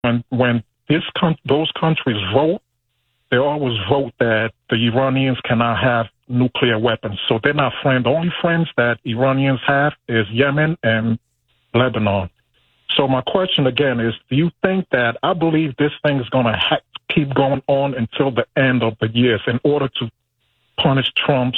when those countries vote, they always vote that the Iranians cannot have nuclear weapons. So they're not friends. The only friends that Iranians have is Yemen and Lebanon. So my question again is, do you think that, I believe this thing is going to keep going on until the end of the years in order to punish Trump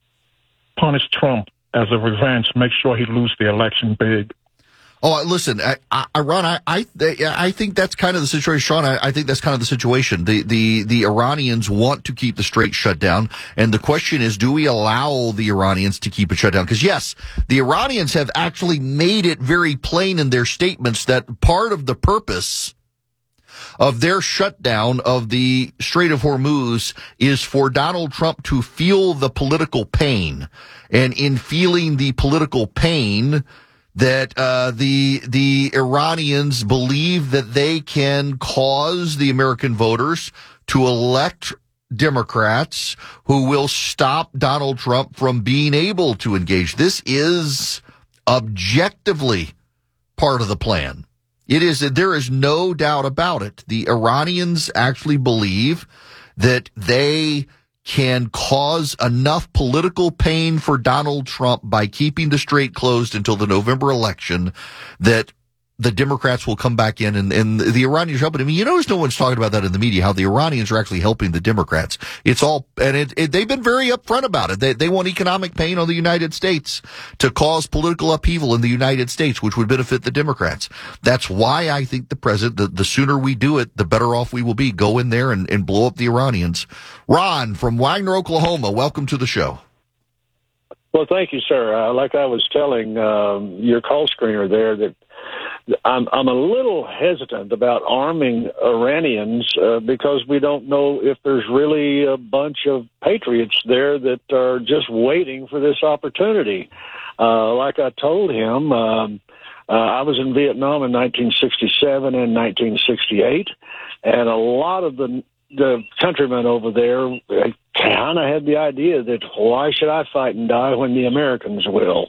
as a revenge, make sure he loses the election big? Oh, listen, Ron, I think that's kind of the situation, Sean. I think that's kind of the situation. The Iranians want to keep the Strait shut down, and the question is, do we allow the Iranians to keep it shut down? Because yes, the Iranians have actually made it very plain in their statements that part of the purpose of their shutdown of the Strait of Hormuz is for Donald Trump to feel the political pain, and in feeling the political pain, that the Iranians believe that they can cause the American voters to elect Democrats who will stop Donald Trump from being able to engage. This is objectively part of the plan. There is no doubt about it. The Iranians actually believe that they can cause enough political pain for Donald Trump by keeping the strait closed until the November election that the Democrats will come back in and the Iranians help it. I mean, you notice no one's talking about that in the media, how the Iranians are actually helping the Democrats. It's all, and they've been very upfront about it. They want economic pain on the United States to cause political upheaval in the United States, which would benefit the Democrats. That's why I think the president, the sooner we do it, the better off we will be. Go in there and blow up the Iranians. Ron from Wagner, Oklahoma, welcome to the show. Well, thank you, sir. Like I was telling your call screener there, that I'm a little hesitant about arming Iranians because we don't know if there's really a bunch of patriots there that are just waiting for this opportunity. Like I told him, I was in Vietnam in 1967 and 1968, and a lot of the countrymen over there kind of had the idea that why should I fight and die when the Americans will?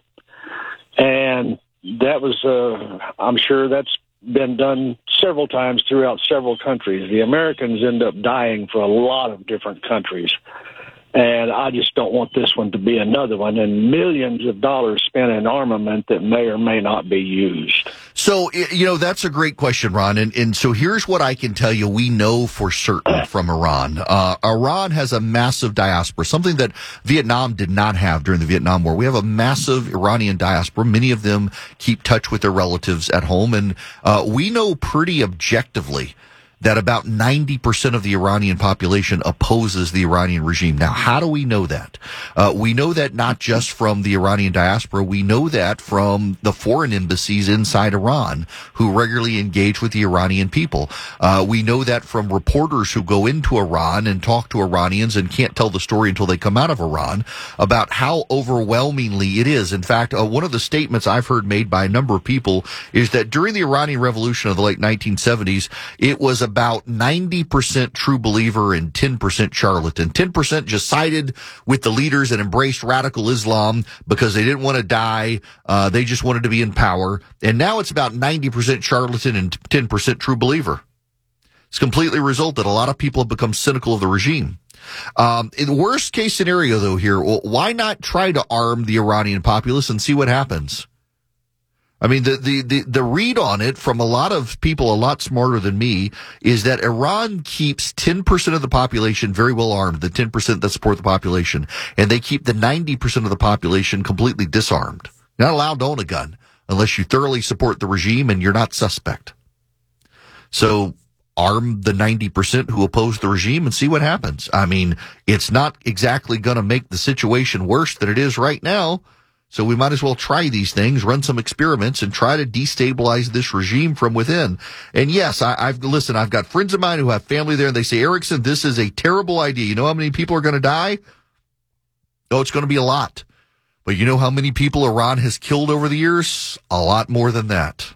And that was, I'm sure that's been done several times throughout several countries. The Americans end up dying for a lot of different countries. And I just don't want this one to be another one, and millions of dollars spent in armament that may or may not be used. So, that's a great question, Ron. And so here's what I can tell you we know for certain from Iran. Iran has a massive diaspora, something that Vietnam did not have during the Vietnam War. We have a massive Iranian diaspora. Many of them keep touch with their relatives at home. And we know pretty objectively that about 90% of the Iranian population opposes the Iranian regime. Now, how do we know that? We know that not just from the Iranian diaspora. We know that from the foreign embassies inside Iran who regularly engage with the Iranian people. We know that from reporters who go into Iran and talk to Iranians and can't tell the story until they come out of Iran about how overwhelmingly it is. In fact, one of the statements I've heard made by a number of people is that during the Iranian Revolution of the late 1970s, it was about 90% true believer and 10% charlatan. 10% just sided with the leaders and embraced radical Islam because they didn't want to die. They just wanted to be in power. And now it's about 90% charlatan and 10% true believer. It's completely resulted. A lot of people have become cynical of the regime. In the worst case scenario, though, here, why not try to arm the Iranian populace and see what happens? I mean, the read on it from a lot of people a lot smarter than me is that Iran keeps 10% of the population very well armed, the 10% that support the population, and they keep the 90% of the population completely disarmed. You're not allowed to own a gun unless you thoroughly support the regime and you're not suspect. So arm the 90% who oppose the regime and see what happens. I mean, it's not exactly going to make the situation worse than it is right now. So we might as well try these things, run some experiments, and try to destabilize this regime from within. And yes, I've got friends of mine who have family there, and they say, Erickson, this is a terrible idea. You know how many people are going to die? Oh, it's going to be a lot. But you know how many people Iran has killed over the years? A lot more than that.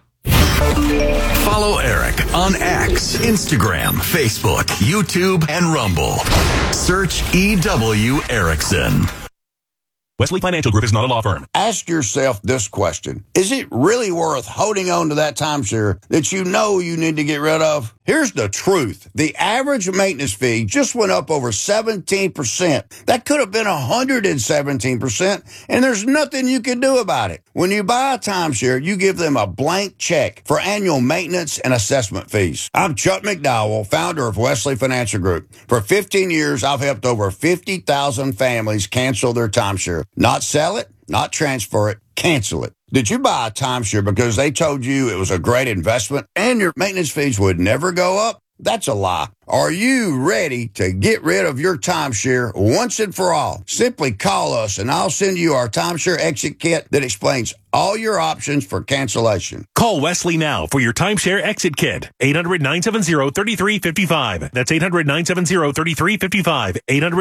Follow Eric on X, Instagram, Facebook, YouTube, and Rumble. Search EW Erickson. Wesley Financial Group is not a law firm. Ask yourself this question. Is it really worth holding on to that timeshare that you know you need to get rid of? Here's the truth. The average maintenance fee just went up over 17%. That could have been 117%, and there's nothing you can do about it. When you buy a timeshare, you give them a blank check for annual maintenance and assessment fees. I'm Chuck McDowell, founder of Wesley Financial Group. For 15 years, I've helped over 50,000 families cancel their timeshare. Not sell it, not transfer it, cancel it. Did you buy a timeshare because they told you it was a great investment and your maintenance fees would never go up? That's a lie. Are you ready to get rid of your timeshare once and for all? Simply call us and I'll send you our timeshare exit kit that explains all your options for cancellation. Call Wesley now for your timeshare exit kit. 800-970-3355. That's 800-970-3355.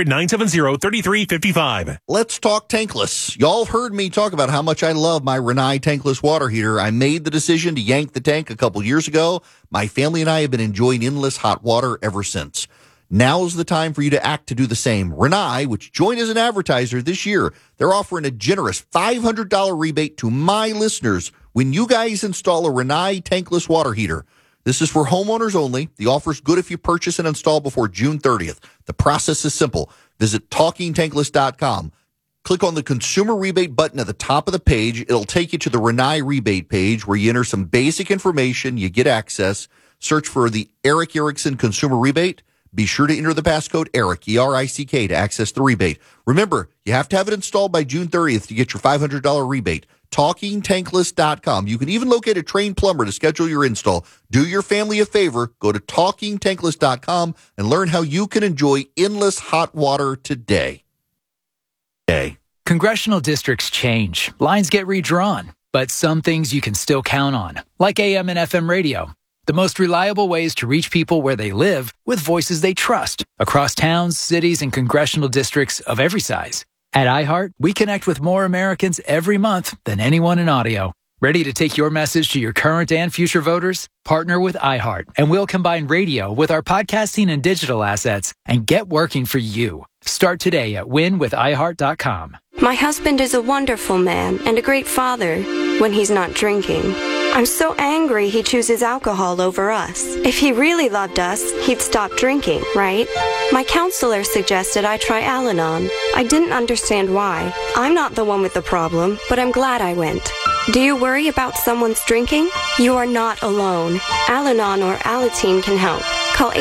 800-970-3355. Let's talk tankless. Y'all have heard me talk about how much I love my Rinnai tankless water heater. I made the decision to yank the tank a couple years ago. My family and I have been enjoying endless hot water ever since. Now's the time for you to act to do the same. Rinnai, which joined as an advertiser this year, they're offering a generous $500 rebate to my listeners when you guys install a Rinnai tankless water heater. This is for homeowners only. The offer's good if you purchase and install before June 30th. The process is simple. Visit TalkingTankless.com. Click on the consumer rebate button at the top of the page. It'll take you to the Rinnai rebate page where you enter some basic information. You get access. Search for the Eric Erickson consumer rebate. Be sure to enter the passcode ERIC, E-R-I-C-K, to access the rebate. Remember, you have to have it installed by June 30th to get your $500 rebate. TalkingTankless.com. You can even locate a trained plumber to schedule your install. Do your family a favor. Go to TalkingTankless.com and learn how you can enjoy endless hot water today. Congressional districts change. Lines get redrawn. But some things you can still count on, like AM and FM radio. The most reliable ways to reach people where they live with voices they trust across towns, cities, and congressional districts of every size. At iHeart, we connect with more Americans every month than anyone in audio. Ready to take your message to your current and future voters? Partner with iHeart, and we'll combine radio with our podcasting and digital assets and get working for you. Start today at winwithiheart.com. My husband is a wonderful man and a great father when he's not drinking. I'm so angry he chooses alcohol over us. If he really loved us, he'd stop drinking, right? My counselor suggested I try Al-Anon. I didn't understand why. I'm not the one with the problem, but I'm glad I went. Do you worry about someone's drinking? You are not alone. Al-Anon or Alateen can help. Call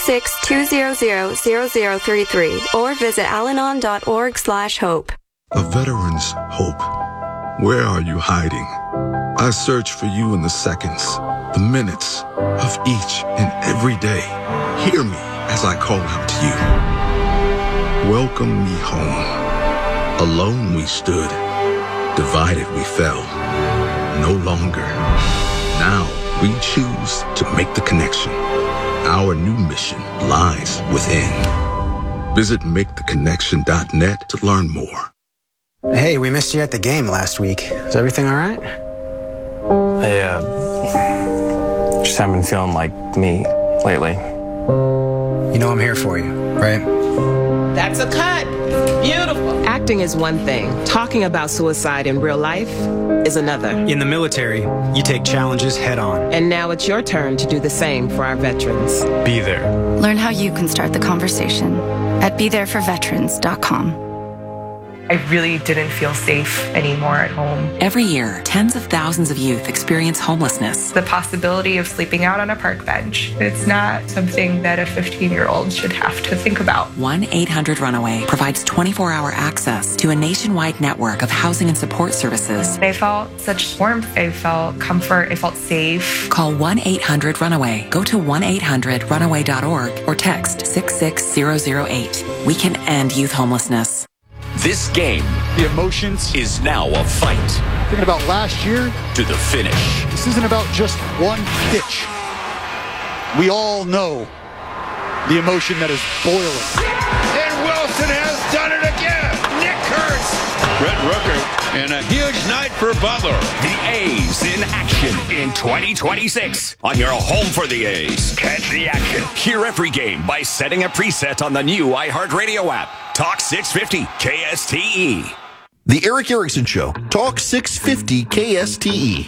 866-200-0033 or visit alanon.org/hope. A veteran's hope. Where are you hiding? I search for you in the seconds, the minutes of each and every day. Hear me as I call out to you. Welcome me home. Alone we stood, divided we fell. No longer. Now we choose to make the connection. Our new mission lies within. Visit maketheconnection.net to learn more. Hey, we missed you at the game last week. Is everything all right? I just haven't been feeling like me lately. You know I'm here for you, right? That's a cut. Beautiful. Acting is one thing. Talking about suicide in real life is another. In the military, you take challenges head on. And now it's your turn to do the same for our veterans. Be there. Learn how you can start the conversation at BeThereForVeterans.com. I really didn't feel safe anymore at home. Every year, tens of thousands of youth experience homelessness. The possibility of sleeping out on a park bench, it's not something that a 15-year-old should have to think about. 1-800-RUNAWAY provides 24-hour access to a nationwide network of housing and support services. I felt such warmth. I felt comfort. I felt safe. Call 1-800-RUNAWAY. Go to 1-800-RUNAWAY.org or text 66008. We can end youth homelessness. This game, the emotions, is now a fight. Thinking about last year to the finish. This isn't about just one pitch. We all know the emotion that is boiling. And Wilson has done it again. Nick Kurtz. Brett Rooker, and a huge night for Butler. The A's in action in 2026 on your home for the A's. Catch the action. Hear every game by setting a preset on the new iHeartRadio app. Talk 650 KSTE. The Eric Erickson Show, Talk 650 KSTE.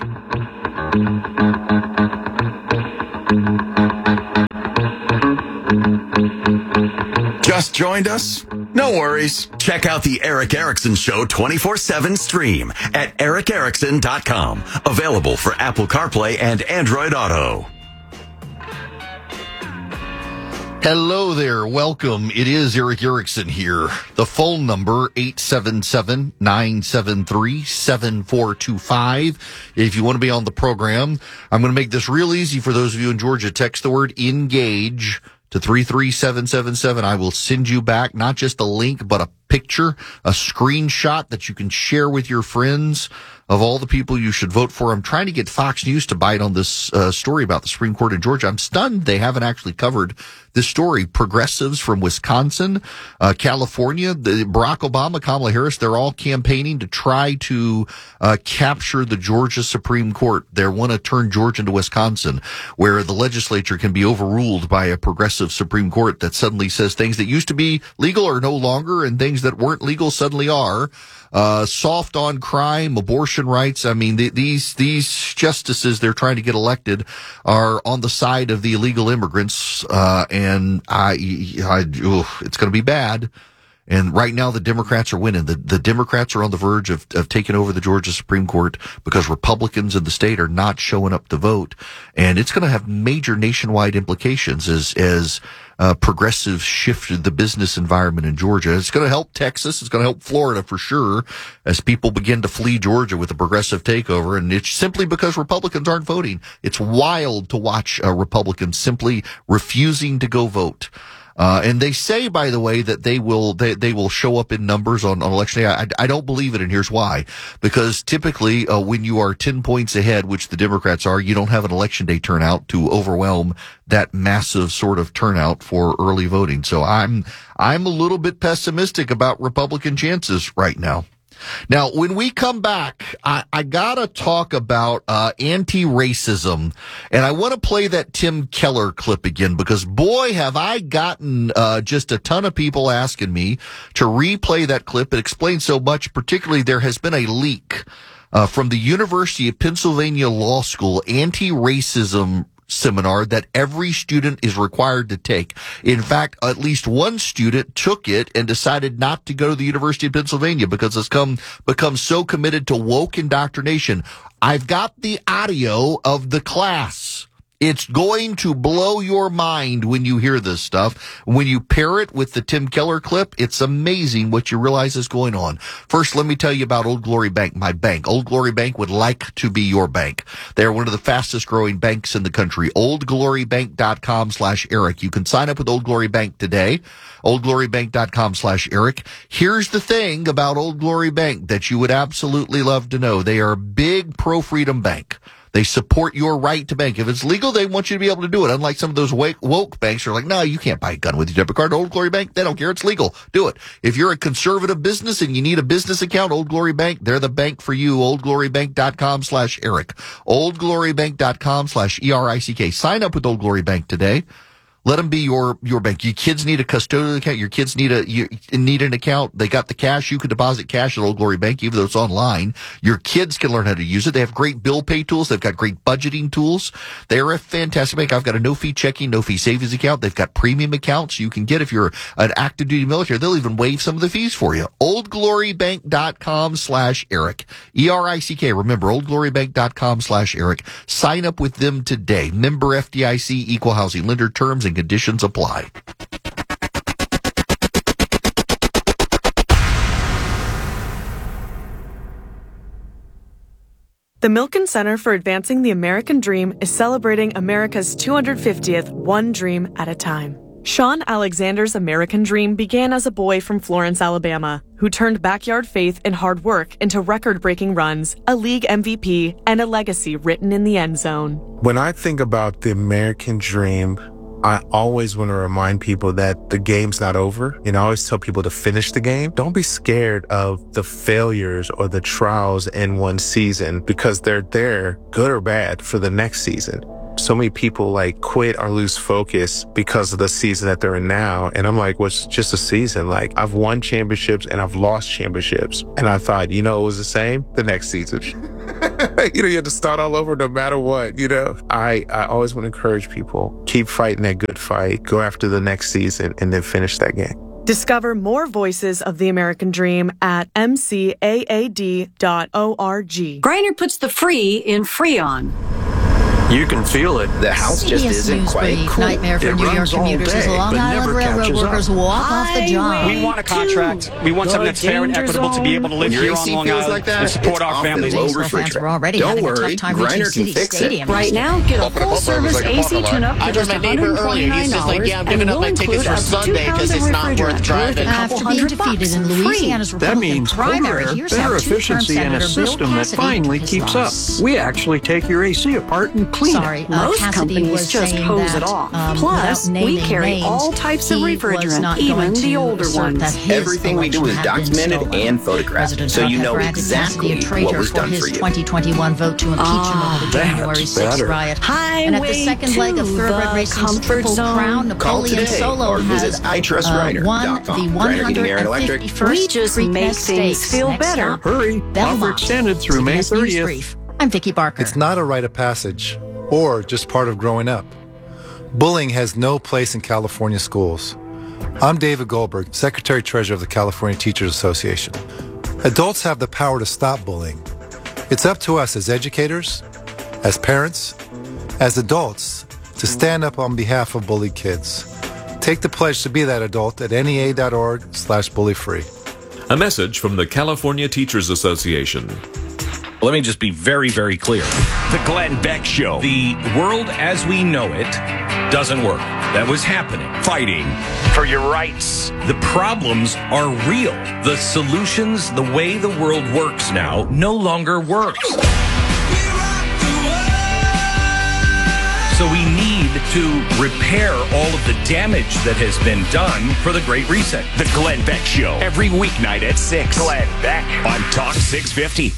Just joined us? No worries. Check out the Eric Erickson Show 24/7 stream at ericerickson.com. Available for Apple CarPlay and Android Auto. Hello there. Welcome. It is Eric Erickson here. The phone number, 877-973-7425. If you want to be on the program, I'm going to make this real easy for those of you in Georgia. Text the word ENGAGE to 33777. I will send you back not just a link, but a picture, a screenshot that you can share with your friends of all the people you should vote for. I'm trying to get Fox News to bite on this story about the Supreme Court in Georgia. I'm stunned they haven't actually covered this story. Progressives from Wisconsin, California, Barack Obama, Kamala Harris, they're all campaigning to try to capture the Georgia Supreme Court. They want to turn Georgia into Wisconsin, where the legislature can be overruled by a progressive Supreme Court that suddenly says things that used to be legal are no longer, and things that weren't legal suddenly are. Soft on crime, abortion rights. I mean, these justices they're trying to get elected are on the side of the illegal immigrants, and it's going to be bad. And right now, the Democrats are winning. The Democrats are on the verge of taking over the Georgia Supreme Court because Republicans in the state are not showing up to vote. And it's going to have major nationwide implications as progressives shift the business environment in Georgia. It's going to help Texas. It's going to help Florida for sure as people begin to flee Georgia with a progressive takeover. And it's simply because Republicans aren't voting. It's wild to watch Republicans simply refusing to go vote. And they say, by the way, that they will show up in numbers on election day. I don't believe it, and here's why. Because typically, when you are 10 points ahead, which the Democrats are, you don't have an election day turnout to overwhelm that massive sort of turnout for early voting. So I'm a little bit pessimistic about Republican chances right now. Now, when we come back, I gotta talk about anti-racism, and I want to play that Tim Keller clip again because, boy, have I gotten just a ton of people asking me to replay that clip. It explains so much. Particularly, there has been a leak from the University of Pennsylvania Law School anti-racism seminar that every student is required to take. In fact, at least one student took it and decided not to go to the University of Pennsylvania because it's become so committed to woke indoctrination. I've got the audio of the class. It's going to blow your mind when you hear this stuff. When you pair it with the Tim Keller clip, it's amazing what you realize is going on. First, let me tell you about Old Glory Bank, my bank. Old Glory Bank would like to be your bank. They're one of the fastest growing banks in the country. OldGloryBank.com/Eric. You can sign up with Old Glory Bank today. OldGloryBank.com/Eric. Here's the thing about Old Glory Bank that you would absolutely love to know. They are a big pro-freedom bank. They support your right to bank. If it's legal, they want you to be able to do it. Unlike some of those woke banks are like, no, you can't buy a gun with your debit card. Old Glory Bank, they don't care. It's legal. Do it. If you're a conservative business and you need a business account, Old Glory Bank, they're the bank for you. OldGloryBank.com/Eric. OldGloryBank.com/ERICK. Sign up with Old Glory Bank today. Let them be your bank. Your kids need a custodial account. Your kids need an account. They got the cash. You can deposit cash at Old Glory Bank, even though it's online. Your kids can learn how to use it. They have great bill pay tools. They've got great budgeting tools. They're a fantastic bank. I've got a no-fee checking, no-fee savings account. They've got premium accounts you can get if you're an active duty military. They'll even waive some of the fees for you. OldGloryBank.com/Eric. ERICK. Remember, OldGloryBank.com/Eric. Sign up with them today. Member FDIC, equal housing lender. Terms and conditions apply. The Milken Center for Advancing the American Dream is celebrating America's 250th One Dream at a Time. Sean Alexander's American Dream began as a boy from Florence, Alabama, who turned backyard faith and hard work into record-breaking runs, a league MVP, and a legacy written in the end zone. When I think about the American Dream, I always want to remind people that the game's not over. And I always tell people to finish the game. Don't be scared of the failures or the trials in one season because they're there, good or bad, for the next season. so many people like quit or lose focus because of the season that they're in now. And I'm like, well, it's just a season. Like, I've won championships and I've lost championships. And I thought, it was the same the next season. You have to start all over no matter what, I always want to encourage people, keep fighting that good fight, go after the next season, and then finish that game. Discover more voices of the American dream at mcaad.org. Griner puts the free in Freon. You can feel it. The house just isn't quite cool. Nightmare for New York commuters as Long Island Railroad workers walk off the job. We want a contract. We want something that's fair and equitable to be able to live here on Long Island and support our families. Fans were already having a tough time reaching City Stadium. Right now, get a full-service AC tune-up for just $129, and we'll include up to 2 pounds of refrigerant. After being defeated in Louisiana's Republican primary, here's better how efficiency and a system that finally keeps up. We actually take your AC apart and clean it. Most companies just hose it off. Plus, we carry all types of refrigerant, even the older ones. Everything we do is documented and photographed, so you know exactly what was done for you. 2021 vote to impeach him over the January 6th riot. And at the second leg of thoroughbred racing's Triple Crown, Napoleon Solo has won the 151st We just make things feel better. Hurry, offer extended through May 30th. I'm Vicki Barker. It's not a rite of passage or just part of growing up. Bullying has no place in California schools. I'm David Goldberg, Secretary-Treasurer of the California Teachers Association. Adults have the power to stop bullying. It's up to us as educators, as parents, as adults, to stand up on behalf of bullied kids. Take the pledge to be that adult at NEA.org/bullyfree. A message from the California Teachers Association. Let me just be very, very clear. The Glenn Beck Show. The world as we know it doesn't work. That was happening. Fighting for your rights. The problems are real. The solutions, the way the world works now, no longer works. So we need to repair all of the damage that has been done for the Great Reset. The Glenn Beck Show. Every weeknight at 6. Glenn Beck on Talk 650.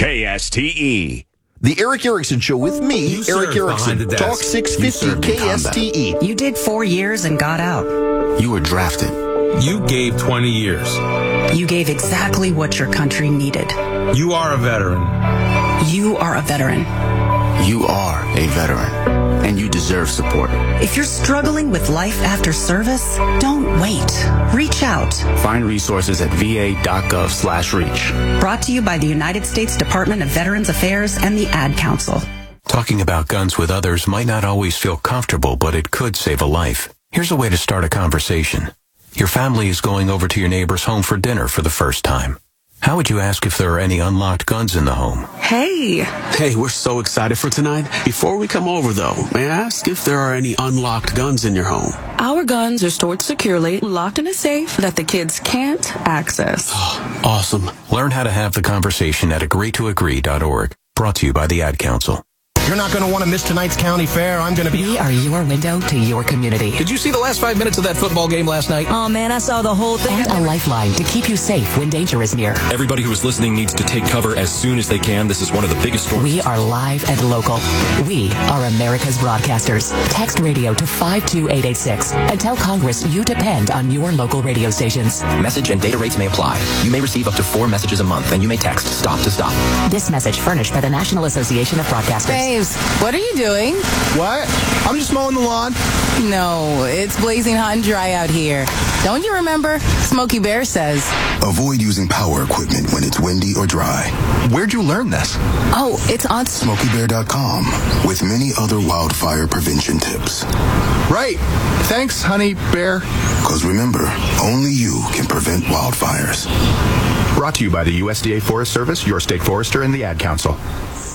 KSTE. The Eric Erickson Show with me, Eric Erickson. Talk 650 KSTE. You did 4 years and got out. You were drafted. You gave 20 years. You gave exactly what your country needed. You are a veteran. You are a veteran. You are a veteran. And you deserve support. If you're struggling with life after service, don't wait. Reach out. Find resources at va.gov/reach. Brought to you by the United States Department of Veterans Affairs and the Ad Council. Talking about guns with others might not always feel comfortable, but it could save a life. Here's a way to start a conversation. Your family is going over to your neighbor's home for dinner for the first time. How would you ask if there are any unlocked guns in the home? Hey, we're so excited for tonight. Before we come over, though, may I ask if there are any unlocked guns in your home? Our guns are stored securely, locked in a safe that the kids can't access. Awesome. Learn how to have the conversation at agreetoagree.org. Brought to you by the Ad Council. You're not going to want to miss tonight's county fair. I'm going to be... We are your window to your community. Did you see the last 5 minutes of that football game last night? Oh, man, I saw the whole thing. And a lifeline to keep you safe when danger is near. Everybody who is listening needs to take cover as soon as they can. This is one of the biggest storms. We are live and local. We are America's broadcasters. Text radio to 52886 and tell Congress you depend on your local radio stations. Message and data rates may apply. You may receive up to 4 messages a month, and you may text STOP to STOP. This message furnished by the National Association of Broadcasters. Braves, what are you doing? What? I'm just mowing the lawn. No, it's blazing hot and dry out here. Don't you remember? Smokey Bear says. Avoid using power equipment when it's windy or dry. Where'd you learn this? Oh, it's on SmokeyBear.com with many other wildfire prevention tips. Right. Thanks, honey bear. Because remember, only you can prevent wildfires. Brought to you by the USDA Forest Service, your state forester, and the Ad Council.